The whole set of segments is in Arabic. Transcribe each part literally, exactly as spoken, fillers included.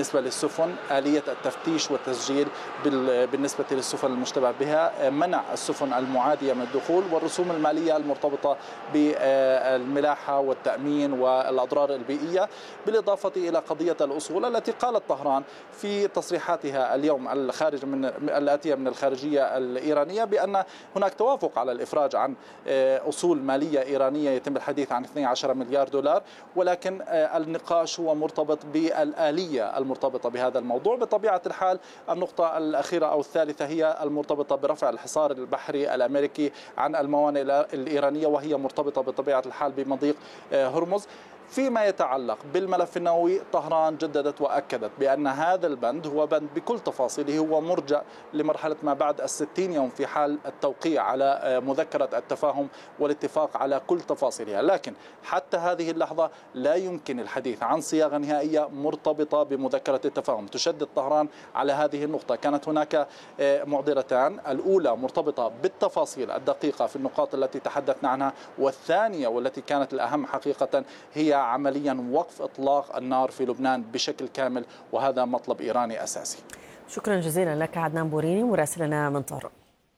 بالنسبة للسفن، آلية التفتيش والتسجيل بالنسبة للسفن المشتبه بها، منع السفن المعادية من الدخول، والرسوم المالية المرتبطة بالملاحة والتأمين والأضرار البيئية، بالإضافة إلى قضية الأصول التي قالت طهران في تصريحاتها اليوم الخارج من الآتية من الخارجية الإيرانية بأن هناك توافق على الإفراج عن أصول مالية إيرانية يتم الحديث عن اثني عشر مليار دولار، ولكن النقاش هو مرتبط بالآلية المرتبطة بهذا الموضوع. بطبيعة الحال النقطة الأخيرة أو الثالثة هي المرتبطة برفع الحصار البحري الأمريكي عن الموانئ الإيرانية، وهي مرتبطة بطبيعة الحال بمضيق هرمز. فيما يتعلق بالملف النووي، طهران جددت وأكدت بأن هذا البند هو بند بكل تفاصيله هو مرجع لمرحلة ما بعد الستين يوم في حال التوقيع على مذكرة التفاهم والاتفاق على كل تفاصيلها، لكن حتى هذه اللحظة لا يمكن الحديث عن صياغة نهائية مرتبطة بمذكرة التفاهم. تشدد طهران على هذه النقطة. كانت هناك معضلتان، الأولى مرتبطة بالتفاصيل الدقيقة في النقاط التي تحدثنا عنها، والثانية والتي كانت الأهم حقيقة هي عمليا وقف إطلاق النار في لبنان بشكل كامل، وهذا مطلب إيراني أساسي. شكرا جزيلا لك عدنان بوريني مراسلنا من طهران.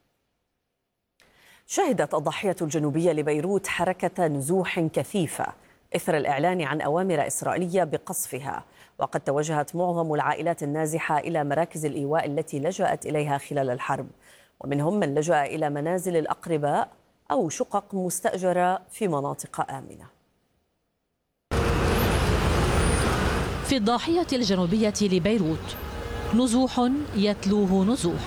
شهدت الضاحية الجنوبية لبيروت حركة نزوح كثيفة إثر الإعلان عن أوامر إسرائيلية بقصفها، وقد توجهت معظم العائلات النازحة إلى مراكز الإيواء التي لجأت إليها خلال الحرب، ومنهم من لجأ إلى منازل الأقرباء أو شقق مستأجرة في مناطق آمنة. في الضاحية الجنوبية لبيروت نزوح يتلوه نزوح.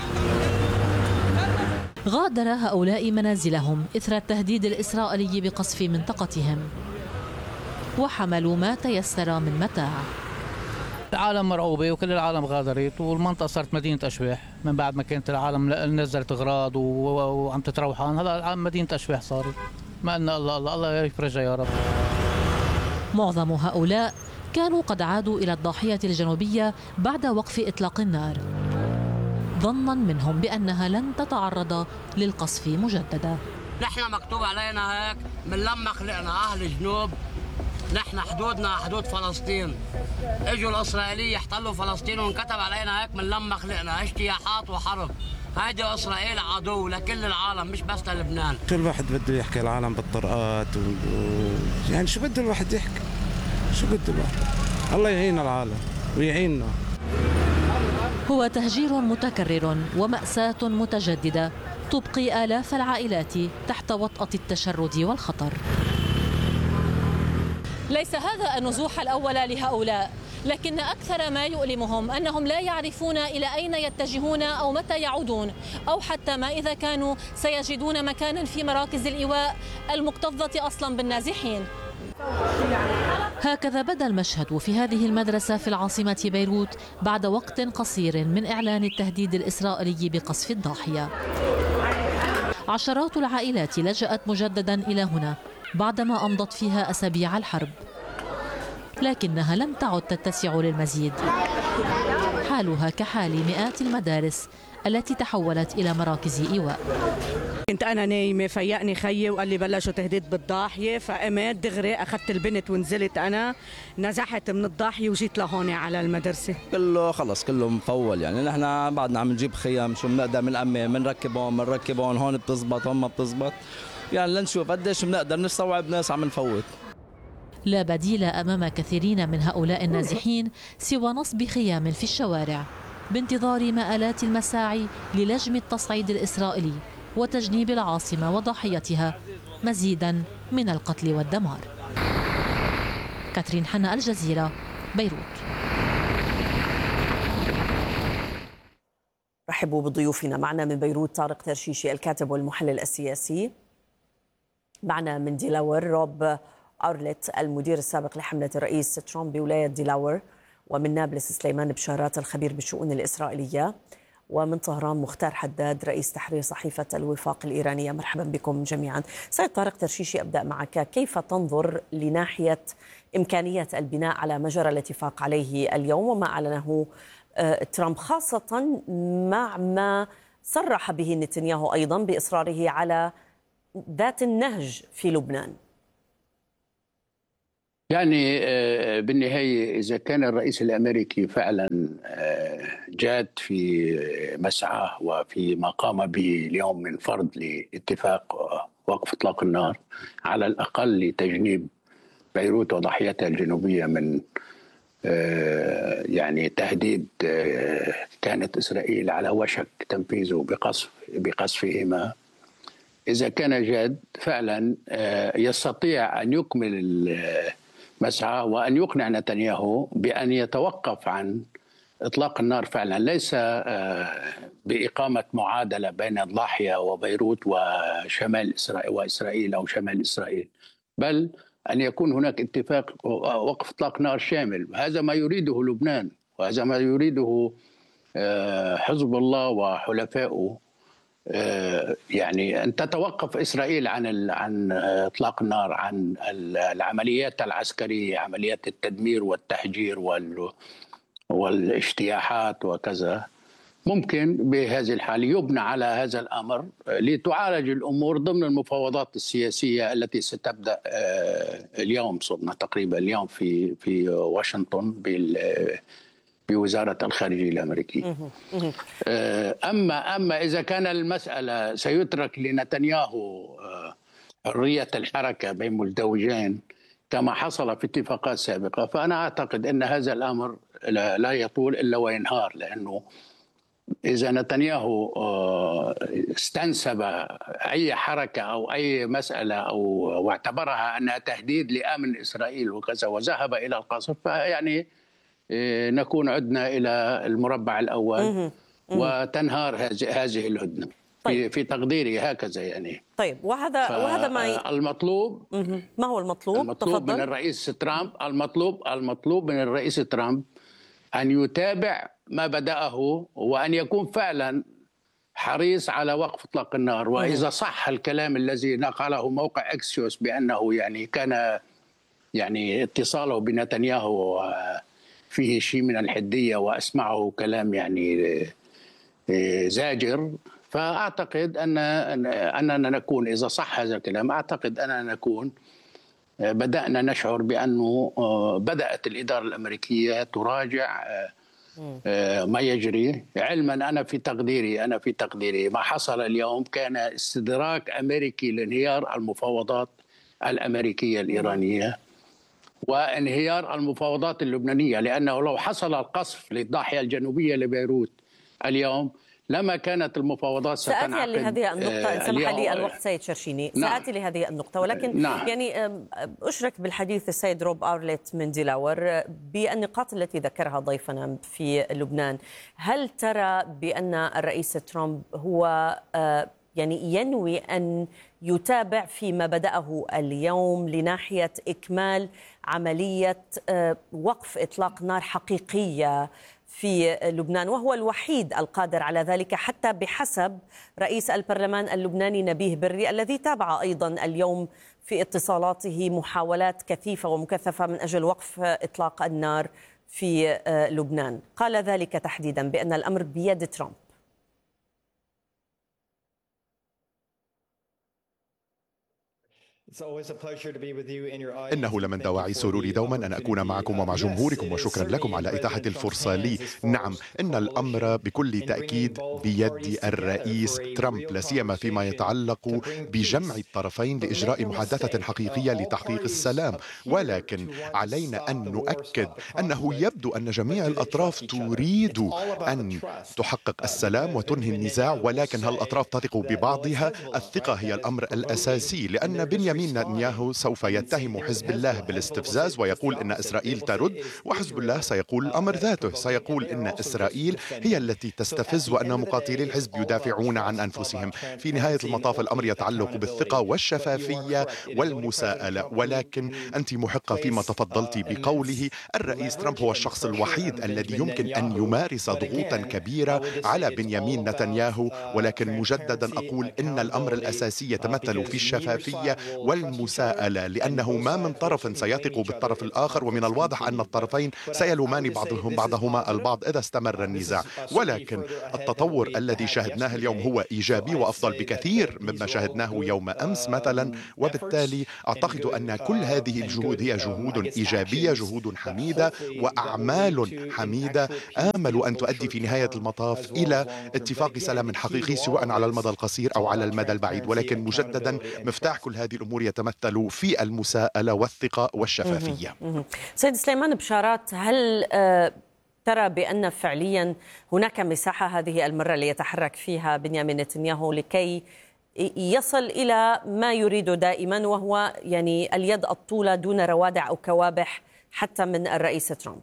غادر هؤلاء منازلهم إثر التهديد الإسرائيلي بقصف منطقتهم، وحملوا ما تيسر من متاع. العالم مرعوبة وكل العالم غادرت، والمنطقة صارت مدينة أشباح من بعد ما كانت العالم نزلت أغراض وعم تتروحان. هذا مدينة أشباح صارت. ما أن الله الله الله يفرجها يا رب. معظم هؤلاء كانوا قد عادوا إلى الضاحية الجنوبية بعد وقف إطلاق النار، ظنا منهم بأنها لن تتعرض للقصف مجددا. نحن مكتوب علينا هيك من لما خلقنا أهل الجنوب، نحن حدودنا حدود فلسطين. اجوا الإسرائيليين يحتلوا فلسطين وانكتب علينا هيك من لما خلقنا اجتياحات وحرب. هيدي إسرائيل عدو لكل العالم مش بس للبنان. كل واحد بده يحكي العالم بالطرقات و... يعني شو بده الواحد يحكي؟ شو بده الواحد؟ الله يعين العالم ويعيننا. هو تهجير متكرر ومأساة متجددة تبقي آلاف العائلات تحت وطأة التشرد والخطر. ليس هذا النزوح الأول لهؤلاء، لكن أكثر ما يؤلمهم أنهم لا يعرفون إلى أين يتجهون أو متى يعودون، أو حتى ما إذا كانوا سيجدون مكانا في مراكز الإيواء المكتظة أصلا بالنازحين. هكذا بدا المشهد في هذه المدرسة في العاصمة بيروت بعد وقت قصير من إعلان التهديد الإسرائيلي بقصف الضاحية. عشرات العائلات لجأت مجددا إلى هنا بعدما أمضت فيها أسابيع الحرب، لكنها لم تعد تتسع للمزيد. حالها كحال مئات المدارس التي تحولت إلى مراكز إيواء. كنت أنا نايمة فيقني خيي وقال لي بلشوا تهديد بالضاحية، فقمت دغري أخذت البنت ونزلت. أنا نزحت من الضاحية وجيت لهون على المدرسة. كله خلص كله مفول، يعني نحن بعدنا عم نجيب خيام شو بنقدر بنأمن بنركبهم بنركبهم هون بتزبط هون ما بتزبط، يعني لنشوف قديش بنقدر نستوعب ناس عم نفوت. لا بديل أمام كثيرين من هؤلاء النازحين سوى نصب خيام في الشوارع بانتظار مآلات المساعي للجم التصعيد الإسرائيلي وتجنيب العاصمة وضحيتها مزيدا من القتل والدمار. كاترين حنا، الجزيرة، بيروت. رحبوا بضيوفنا. معنا من بيروت طارق ترشيشي الكاتب والمحلل السياسي، معنا من ديلاور روب أورلت المدير السابق لحملة الرئيس ترامب بولاية ديلاور، ومن نابلس سليمان بشارات الخبير بالشؤون الإسرائيلية، ومن طهران مختار حداد رئيس تحرير صحيفة الوفاق الإيرانية. مرحبا بكم جميعا. سيد طارق ترشيشي، أبدأ معك. كيف تنظر لناحية إمكانية البناء على ما جرى الاتفاق عليه اليوم وما أعلنه ترامب، خاصة مع ما صرح به نتنياهو أيضا بإصراره على ذات النهج في لبنان؟ يعني بالنهاية إذا كان الرئيس الأمريكي فعلا جاد في مسعاه وفي ما قام به اليوم من فرض لاتفاق وقف إطلاق النار على الأقل لتجنيب بيروت وضحيتها الجنوبية من يعني تهديد كانت إسرائيل على وشك تنفيذه بقصف بقصفهما، إذا كان جاد فعلا يستطيع أن يكمل مسعى وأن يقنع نتنياهو بأن يتوقف عن إطلاق النار فعلا، ليس بإقامة معادلة بين الضاحية وبيروت وشمال إسرائيل وإسرائيل أو شمال إسرائيل، بل أن يكون هناك اتفاق وقف إطلاق نار شامل. هذا ما يريده لبنان وهذا ما يريده حزب الله وحلفائه، يعني أن تتوقف إسرائيل عن عن إطلاق النار، عن العمليات العسكرية، عمليات التدمير والتحجير والاجتياحات وكذا. ممكن بهذه الحالة يبنى على هذا الأمر لتعالج الأمور ضمن المفاوضات السياسية التي ستبدأ اليوم. صرنا تقريبا اليوم في في واشنطن بوزارة الخارجية الأمريكية. أما أما إذا كان المسألة سيترك لنتنياهو حرية الحركة بين مزدوجين كما حصل في اتفاقات سابقة، فأنا أعتقد أن هذا الأمر لا يطول إلا وينهار، لأنه إذا نتنياهو استنسب أي حركة أو أي مسألة أو واعتبرها أنها تهديد لأمن إسرائيل وكذا وذهب إلى القصف، فيعني نكون عدنا إلى المربع الأول وتنهار هذه الهدنة. طيب. في تقديري هكذا يعني. طيب وهذا وهذا ما المطلوب ما هو المطلوب؟ المطلوب تفضل. من الرئيس ترامب المطلوب المطلوب من الرئيس ترامب أن يتابع ما بدأه وأن يكون فعلا حريص على وقف إطلاق النار. وإذا صح الكلام الذي نقله موقع إكسيوس بأنه يعني كان يعني اتصاله بنتنياهو فيه شيء من الحدية وأسمعه كلام يعني زاجر، فأعتقد أن أننا نكون، إذا صح هذا الكلام، أعتقد أننا نكون بدأنا نشعر بأنه بدأت الإدارة الأمريكية تراجع ما يجري. علما أنا في تقديري أنا في تقديري ما حصل اليوم كان استدراك أمريكي لانهيار المفاوضات الأمريكية الإيرانية وانهيار المفاوضات اللبنانية، لأنه لو حصل القصف للضاحية الجنوبية لبيروت اليوم لما كانت المفاوضات ستنعقد. سآتي لهذه النقطة إن سمح لي الوقت سيد شرشيني. نعم. سآتي لهذه النقطة، ولكن نعم. يعني أشرك بالحديث السيد روب أرليت من ديلاور بالنقاط التي ذكرها ضيفنا في لبنان. هل ترى بأن الرئيس ترامب هو يعني ينوي أن يتابع فيما بدأه اليوم لناحية إكمال عملية وقف إطلاق نار حقيقية في لبنان، وهو الوحيد القادر على ذلك حتى بحسب رئيس البرلمان اللبناني نبيه بري الذي تابع أيضا اليوم في اتصالاته محاولات كثيفة ومكثفة من أجل وقف إطلاق النار في لبنان؟ قال ذلك تحديدا بأن الأمر بيد ترامب. إنه لمن دواعي سروري دوما أن أكون معكم ومع جمهوركم، وشكرا لكم على إتاحة الفرصة لي. نعم، إن الأمر بكل تأكيد بيد الرئيس ترامب، لا سيما فيما يتعلق بجمع الطرفين لإجراء محادثة حقيقية لتحقيق السلام، ولكن علينا أن نؤكد أنه يبدو أن جميع الأطراف تريد أن تحقق السلام وتنهي النزاع، ولكن هل الأطراف تثق ببعضها؟ الثقة هي الأمر الأساسي، لأن بنيامين نتنياهو سوف يتهم حزب الله بالاستفزاز ويقول إن إسرائيل ترد، وحزب الله سيقول الأمر ذاته، سيقول إن إسرائيل هي التي تستفز وأن مقاتلي الحزب يدافعون عن أنفسهم. في نهاية المطاف الأمر يتعلق بالثقة والشفافية والمساءلة، ولكن أنت محقة فيما تفضلت بقوله. الرئيس ترامب هو الشخص الوحيد الذي يمكن أن يمارس ضغوطا كبيرة على بنيامين نتنياهو، ولكن مجددا أقول إن الأمر الأساسي يتمثل في الشفافية والمساءلة، لأنه ما من طرف سيثق بالطرف الآخر، ومن الواضح أن الطرفين سيلومان بعضهم بعضهما البعض إذا استمر النزاع. ولكن التطور الذي شاهدناه اليوم هو إيجابي وأفضل بكثير مما شاهدناه يوم أمس مثلا، وبالتالي أعتقد أن كل هذه الجهود هي جهود إيجابية، جهود حميدة وأعمال حميدة آمل أن تؤدي في نهاية المطاف إلى اتفاق سلام حقيقي سواء على المدى القصير أو على المدى البعيد. ولكن مجددا مفتاح كل هذه الأمور يتمثل في المساءلة والثقة والشفافية. سيد سليمان بشارات، هل ترى بأن فعليا هناك مساحة هذه المرة ليتحرك فيها بنيامين نتنياهو لكي يصل إلى ما يريد دائما، وهو يعني اليد الطولة دون روادع أو كوابح حتى من الرئيس ترامب؟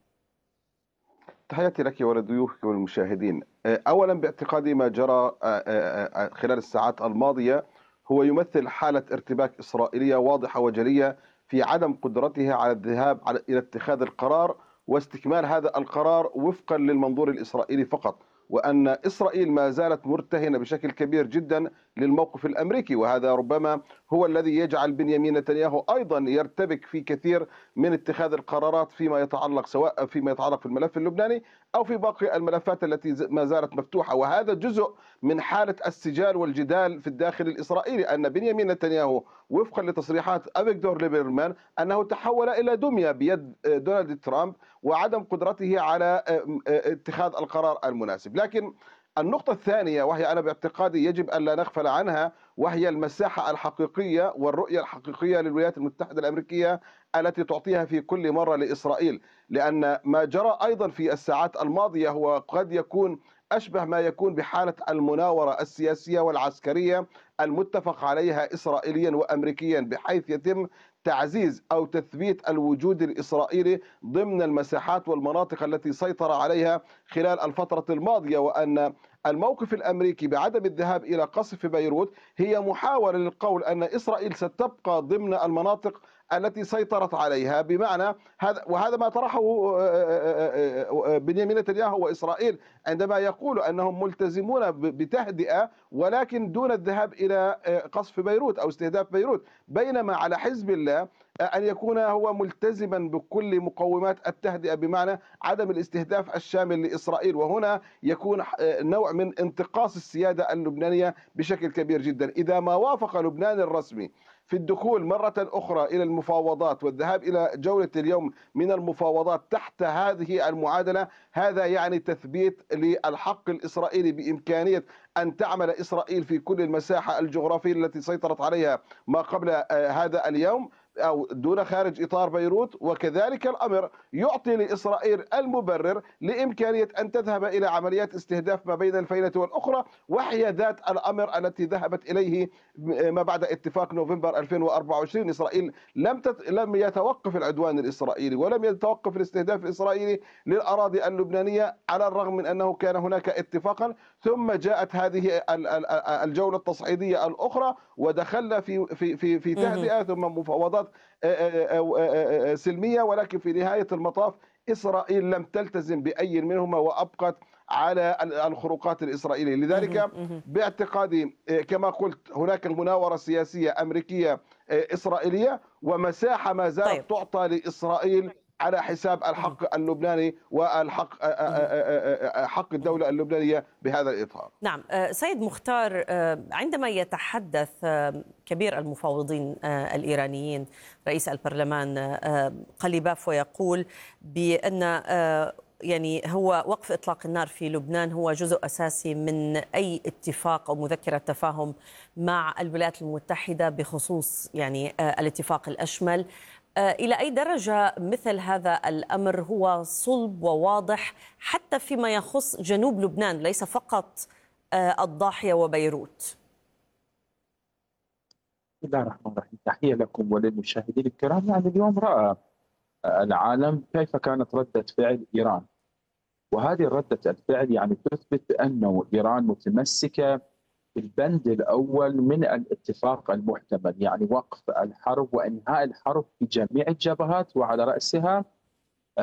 تحياتي لك ولضيوفك والمشاهدين. أولا باعتقادي ما جرى خلال الساعات الماضية هو يمثل حالة ارتباك إسرائيلية واضحة وجلية في عدم قدرتها على الذهاب إلى اتخاذ القرار واستكمال هذا القرار وفقا للمنظور الإسرائيلي فقط، وأن إسرائيل ما زالت مرتهنة بشكل كبير جدا للموقف الأمريكي، وهذا ربما هو الذي يجعل بنيامين نتنياهو أيضا يرتبك في كثير من اتخاذ القرارات فيما يتعلق سواء فيما يتعلق في الملف اللبناني أو في باقي الملفات التي ما زالت مفتوحة. وهذا جزء من حالة السجال والجدال في الداخل الإسرائيلي، أن بنيامين نتنياهو وفقا لتصريحات أفيغدور ليبرمان أنه تحول إلى دمية بيد دونالد ترامب وعدم قدرته على اتخاذ القرار المناسب. لكن النقطة الثانية وهي أنا باعتقادي يجب أن لا نغفل عنها، وهي المساحة الحقيقية والرؤية الحقيقية للولايات المتحدة الأمريكية التي تعطيها في كل مرة لإسرائيل، لأن ما جرى أيضا في الساعات الماضية هو قد يكون أشبه ما يكون بحالة المناورة السياسية والعسكرية المتفق عليها إسرائيليا وأمريكيا، بحيث يتم تعزيز أو تثبيت الوجود الإسرائيلي ضمن المساحات والمناطق التي سيطر عليها خلال الفترة الماضية، وأن الموقف الأمريكي بعدم الذهاب إلى قصف بيروت هي محاولة للقول أن إسرائيل ستبقى ضمن المناطق التي سيطرت عليها، بمعنى هذا وهذا ما طرحه بنيامين نتنياهو وإسرائيل عندما يقول أنهم ملتزمون بتهدئة ولكن دون الذهاب إلى قصف بيروت أو استهداف بيروت، بينما على حزب الله أن يكون هو ملتزما بكل مقومات التهدئة بمعنى عدم الاستهداف الشامل لإسرائيل. وهنا يكون نوع من انتقاص السيادة اللبنانية بشكل كبير جدا. إذا ما وافق لبنان الرسمي في الدخول مرة أخرى إلى المفاوضات والذهاب إلى جولة اليوم من المفاوضات تحت هذه المعادلة، هذا يعني تثبيت للحق الإسرائيلي بإمكانية أن تعمل إسرائيل في كل المساحة الجغرافية التي سيطرت عليها ما قبل هذا اليوم أو دون خارج إطار بيروت، وكذلك الأمر يعطي لإسرائيل المبرر لإمكانية أن تذهب إلى عمليات استهداف ما بين الفينة والأخرى، وهي ذات الأمر التي ذهبت إليه ما بعد اتفاق نوفمبر ألفين وأربعة وعشرين. إسرائيل لم تت... لم يتوقف العدوان الإسرائيلي ولم يتوقف الاستهداف الإسرائيلي للأراضي اللبنانية على الرغم من أنه كان هناك اتفاقا، ثم جاءت هذه الجولة التصعيدية الأخرى ودخلنا في في في في تهدئة ثم مفاوضات سلمية، ولكن في نهاية المطاف إسرائيل لم تلتزم بأي منهما وأبقت على الخروقات الإسرائيلية. لذلك باعتقادي كما قلت هناك مناورة سياسية أمريكية إسرائيلية ومساحة ما زالت طيب. تعطى لإسرائيل على حساب الحق اللبناني والحق حق الدولة اللبنانية بهذا الإطار. نعم سيد مختار، عندما يتحدث كبير المفاوضين الإيرانيين رئيس البرلمان قليباف ويقول بأن يعني هو وقف إطلاق النار في لبنان هو جزء أساسي من أي اتفاق أو مذكرة تفاهم مع الولايات المتحدة بخصوص يعني الاتفاق الأشمل، إلى أي درجة مثل هذا الأمر هو صلب وواضح حتى فيما يخص جنوب لبنان ليس فقط الضاحية وبيروت؟ بسم الله الرحمن الرحيم، تحية لكم وللمشاهدين الكرام. يعني اليوم رأى العالم كيف كانت ردة فعل إيران، وهذه ردة الفعل يعني تثبت أنه إيران متمسكة بالبند الأول من الاتفاق المحتمل، يعني وقف الحرب وإنهاء الحرب في جميع الجبهات وعلى رأسها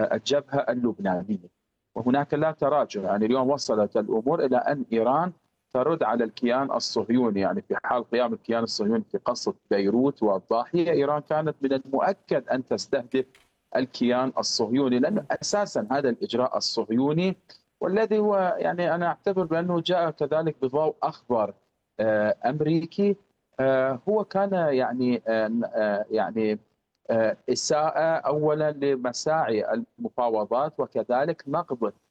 الجبهة اللبنانية، وهناك لا تراجع. يعني اليوم وصلت الأمور إلى أن إيران ترد على الكيان الصهيوني. يعني في حال قيام الكيان الصهيوني في قصف بيروت والضاحية، إيران كانت من المؤكد أن تستهدف الكيان الصهيوني، لأنه أساسا هذا الإجراء الصهيوني والذي هو يعني أنا أعتبر بأنه جاء كذلك بضوء أخضر أمريكي، هو كان يعني يعني إساءة أولا لمساعي المفاوضات، وكذلك نقض